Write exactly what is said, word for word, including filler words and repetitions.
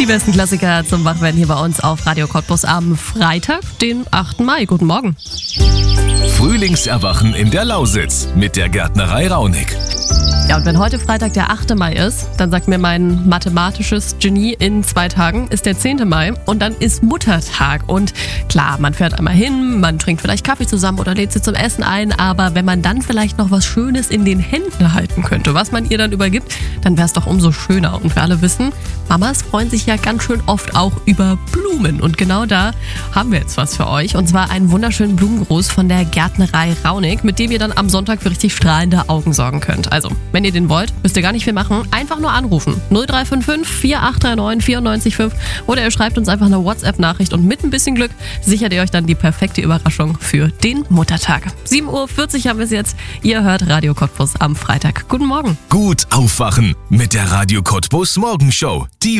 Die besten Klassiker zum Wachwerden hier bei uns auf Radio Cottbus am Freitag, den achten Mai. Guten Morgen. Frühlingserwachen in der Lausitz mit der Gärtnerei Raunig. Ja, und wenn heute Freitag der achte Mai ist, dann sagt mir mein mathematisches Genie, in zwei Tagen ist der zehnte Mai und dann ist Muttertag. Und klar, man fährt einmal hin, man trinkt vielleicht Kaffee zusammen oder lädt sie zum Essen ein, aber wenn man dann vielleicht noch was Schönes in den Händen halten könnte, was man ihr dann übergibt, dann wäre es doch umso schöner. Und wir alle wissen, Mamas freuen sich ja ganz schön oft auch über Blumen. Und genau da haben wir jetzt was für euch. Und zwar einen wunderschönen Blumengruß von der Gärtnerei Raunig, mit dem ihr dann am Sonntag für richtig strahlende Augen sorgen könnt. Also, wenn ihr den wollt, müsst ihr gar nicht viel machen. Einfach nur anrufen. null drei fünf fünf, vier acht drei neun, vier neun fünf oder ihr schreibt uns einfach eine WhatsApp-Nachricht und mit ein bisschen Glück sichert ihr euch dann die perfekte Überraschung für den Muttertag. sieben Uhr vierzig haben wir es jetzt. Ihr hört Radio Cottbus am Freitag. Guten Morgen. Gut aufwachen mit der Radio Cottbus Morgenshow. Die